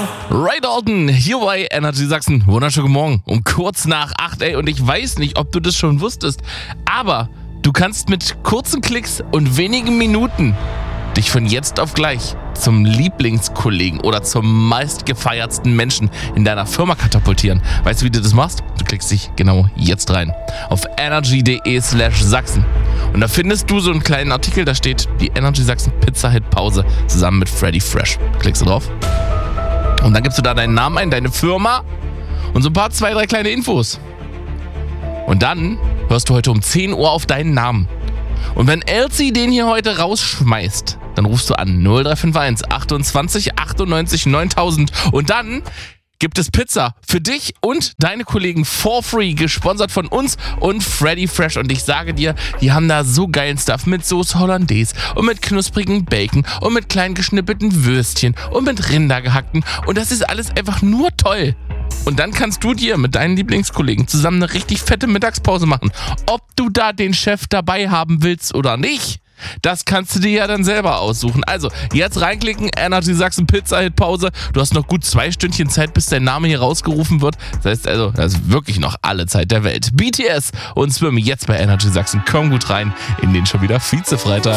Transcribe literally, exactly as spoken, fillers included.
Ray Dalton, hier bei Energy Sachsen. Wunderschönen guten Morgen. Um kurz nach acht, ey. Und ich weiß nicht, ob du das schon wusstest, aber du kannst mit kurzen Klicks und wenigen Minuten dich von jetzt auf gleich zum Lieblingskollegen oder zum meistgefeiertsten Menschen in deiner Firma katapultieren. Weißt du, wie du das machst? Du klickst dich genau jetzt rein auf energy.de slash Sachsen. Und da findest du so einen kleinen Artikel, da steht die Energy Sachsen Pizza Hit Pause zusammen mit Freddy Fresh. Klickst du drauf und dann gibst du da deinen Namen ein, deine Firma und so ein paar, zwei, drei kleine Infos. Und dann hörst du heute um zehn Uhr auf deinen Namen. Und wenn Elsie den hier heute rausschmeißt, dann rufst du an null drei fünf eins achtundzwanzig achtundneunzig neuntausend und dann gibt es Pizza für dich und deine Kollegen for free, gesponsert von uns und Freddy Fresh. Und ich sage dir, die haben da so geilen Stuff mit Sauce Hollandaise und mit knusprigen Bacon und mit klein geschnippelten Würstchen und mit Rindergehackten. Und das ist alles einfach nur toll. Und dann kannst du dir mit deinen Lieblingskollegen zusammen eine richtig fette Mittagspause machen. Ob du da den Chef dabei haben willst oder nicht, das kannst du dir ja dann selber aussuchen. Also, jetzt reinklicken, Energy Sachsen Pizza Hit Pause. Du hast noch gut zwei Stündchen Zeit, bis dein Name hier rausgerufen wird. Das heißt also, das ist wirklich noch alle Zeit der Welt. B T S und Swim jetzt bei Energy Sachsen. Komm gut rein in den schon wieder Vize-Freitag.